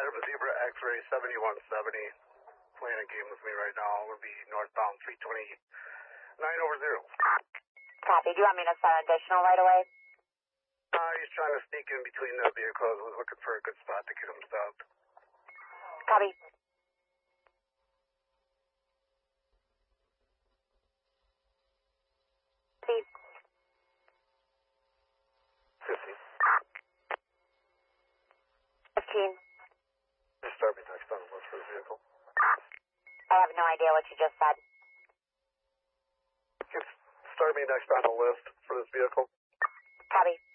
Adam Zebra X-Ray 7170. Playing a game with me right now. We'll be northbound 329/0. Copy. Do you want me to send additional right away? He's trying to sneak in between the vehicles. Was looking for a good spot to get him stopped. Copy. See. 50. 15. Just start me next on the list for the vehicle. I have no idea what you just said. Just start me next on the list for this vehicle. Copy.